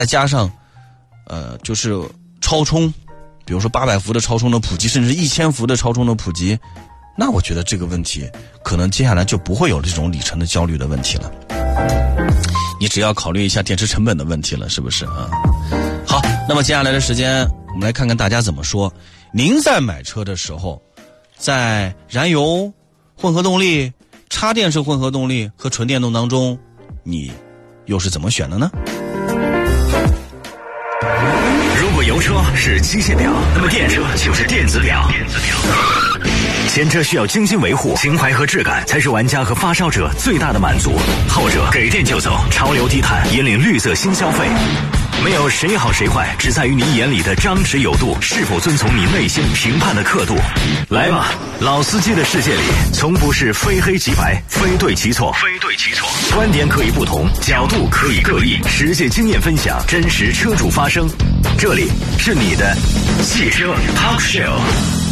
再加上就是超充，比如说800伏的超充的普及，甚至1000伏的超充的普及，那我觉得这个问题可能接下来就不会有这种里程的焦虑的问题了。你只要考虑一下电池成本的问题了，是不是啊？好，那么接下来的时间我们来看看大家怎么说。您在买车的时候，在燃油、混合动力、插电式混合动力和纯电动当中，你又是怎么选的呢？ 如果油车是机械表，那么电车就是电子表。前车需要精心维护，情怀和质感才是玩家和发烧者最大的满足。后者给电就走，潮流低碳，引领绿色新消费。没有谁好谁坏，只在于你眼里的张弛有度，是否遵从你内心评判的刻度。来吧，老司机的世界里，从不是非黑即白，非对即错。观点可以不同，角度可以各异，实践经验分享，真实车主发声。这里是你的汽车 Talk Show。